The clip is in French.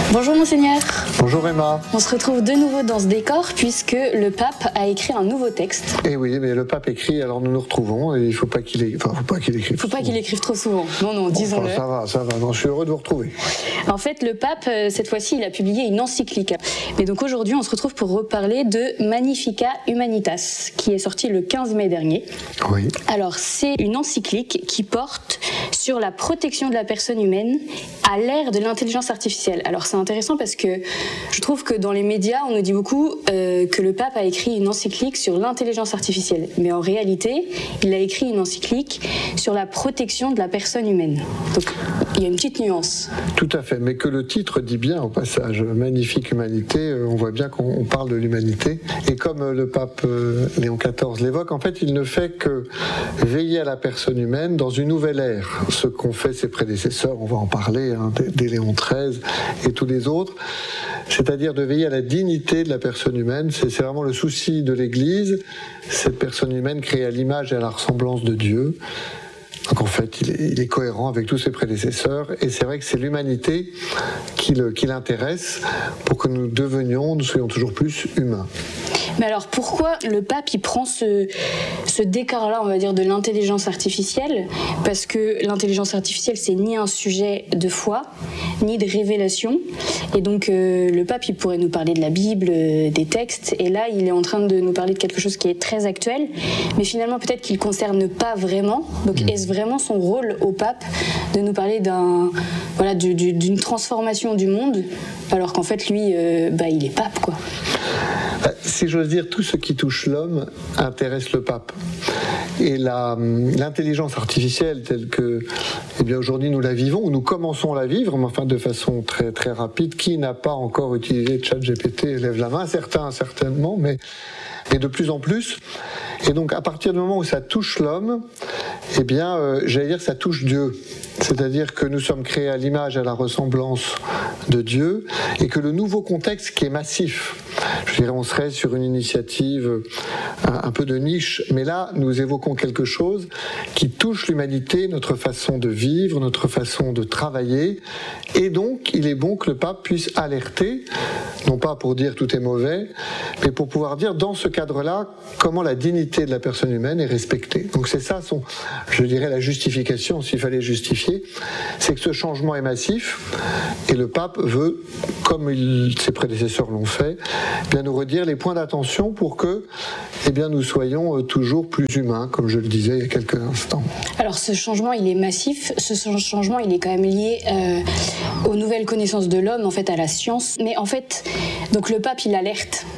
Bonjour Monseigneur. Bonjour Emma. On se retrouve de nouveau dans ce décor puisque le pape a écrit un nouveau texte. Eh oui, mais le pape écrit, alors nous nous retrouvons et il ne faut pas qu'il écrive. Faut pas qu'il écrive trop souvent. Non, disons-le. Ça va. Non, je suis heureux de vous retrouver. En fait, le pape, cette fois-ci, il a publié une encyclique. Mais donc aujourd'hui, on se retrouve pour reparler de Magnificat Humanitas, qui est sorti le 15 mai dernier. Oui. Alors, c'est une encyclique qui porte sur la protection de la personne humaine à l'ère de l'intelligence artificielle. Alors, c'est intéressant parce que je trouve que dans les médias, on nous dit beaucoup que le pape a écrit une encyclique sur l'intelligence artificielle. Mais en réalité, il a écrit une encyclique sur la protection de la personne humaine. Donc, il y a une petite nuance. Tout à fait, mais que le titre dit bien au passage, Magnifique Humanité, on voit bien qu'on parle de l'humanité. Et comme le pape Léon XIV l'évoque, en fait, il ne fait que veiller à la personne humaine dans une nouvelle ère. Ce qu'ont fait ses prédécesseurs, on va en parler, dès Léon XIII et tous les autres, c'est-à-dire de veiller à la dignité de la personne humaine. C'est vraiment le souci de l'Église, cette personne humaine créée à l'image et à la ressemblance de Dieu. Donc en fait, il est cohérent avec tous ses prédécesseurs et c'est vrai que c'est l'humanité qui l'intéresse pour que nous soyons toujours plus humains. Mais alors pourquoi le pape il prend ce décor-là, on va dire, de l'intelligence artificielle? Parce que l'intelligence artificielle, c'est ni un sujet de foi, ni de révélation. Et donc le pape, il pourrait nous parler de la Bible, des textes. Et là, il est en train de nous parler de quelque chose qui est très actuel. Mais finalement, peut-être qu'il ne concerne pas vraiment. Donc est-ce vraiment son rôle au pape de nous parler d'une transformation du monde, alors qu'en fait, lui, il est pape, quoi. Si j'ose dire, tout ce qui touche l'homme intéresse le pape. Et l'intelligence artificielle telle que, aujourd'hui nous la vivons, ou nous commençons à la vivre, mais enfin de façon très, très rapide. Qui n'a pas encore utilisé ChatGPT? Lève la main, certains certainement, mais de plus en plus. Et donc à partir du moment où ça touche l'homme, j'allais dire ça touche Dieu. C'est-à-dire que nous sommes créés à l'image et à la ressemblance de Dieu, et que le nouveau contexte qui est massif, je dirais on serait sur une initiative un peu de niche, mais là nous évoquons quelque chose qui touche l'humanité, notre façon de vivre, notre façon de travailler, et donc il est bon que le pape puisse alerter, non pas pour dire tout est mauvais, mais pour pouvoir dire dans ce cadre-là comment la dignité de la personne humaine est respectée. Donc c'est ça la justification, s'il fallait justifier, c'est que ce changement est massif et le pape veut, comme ses prédécesseurs l'ont fait, nous redire les points d'attention pour que nous soyons toujours plus humains, comme je le disais il y a quelques instants. Alors ce changement il est massif, ce changement il est quand même lié aux nouvelles connaissances de l'homme, en fait à la science, mais en fait donc le pape il alerte